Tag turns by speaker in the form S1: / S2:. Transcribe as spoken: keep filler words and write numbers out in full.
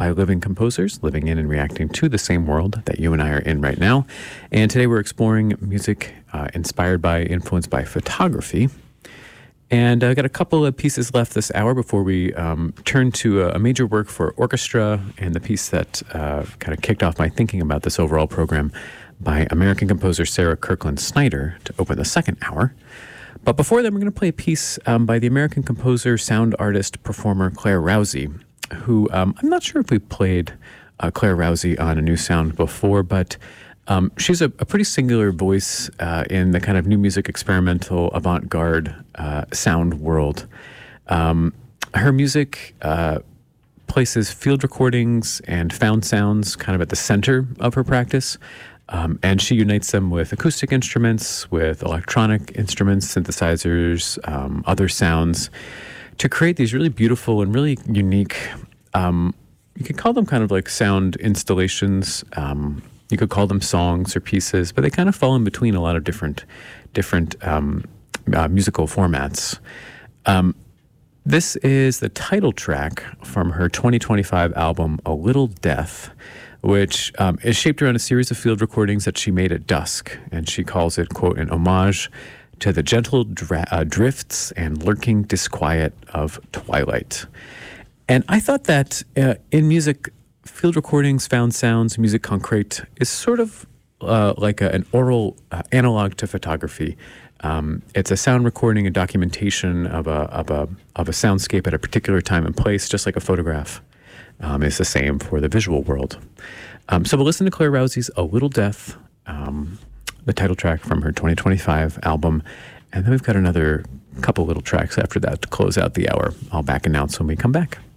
S1: by living composers living in and reacting to the same world that you and I are in right now. And today we're exploring music uh, inspired by, influenced by photography. And I've got a couple of pieces left this hour before we um, turn to a, a major work for orchestra and the piece that uh, kind of kicked off my thinking about this overall program by American composer Sarah Kirkland Snyder to open the second hour. But before that, we're going to play a piece um, by the American composer, sound artist, performer Claire Rousay, who um, I'm not sure if we played uh, Claire Rousay on A New Sound before, but Um, she's a, a pretty singular voice uh, in the kind of new music, experimental, avant-garde uh, sound world. Um, her music uh, places field recordings and found sounds kind of at the center of her practice, um, and she unites them with acoustic instruments, with electronic instruments, synthesizers, um, other sounds, to create these really beautiful and really unique, um, you could call them kind of like sound installations. Um, You could call them songs or pieces, but they kind of fall in between a lot of different, different um, uh, musical formats. Um, this is the title track from her twenty twenty-five album, A Little Death, which um, is shaped around a series of field recordings that she made at dusk, and she calls it, quote, an homage to the gentle dra- uh, drifts and lurking disquiet of twilight. And I thought that uh, in music, field recordings, found sounds, musique concrète is sort of uh, like a, an oral uh, analog to photography. Um, it's a sound recording, a documentation of a of a of a soundscape at a particular time and place, just like a photograph um, is the same for the visual world. Um, so we'll listen to Claire Rousay's "A Little Death," um, the title track from her twenty twenty-five album, and then we've got another couple little tracks after that to close out the hour. I'll back announce when we come back.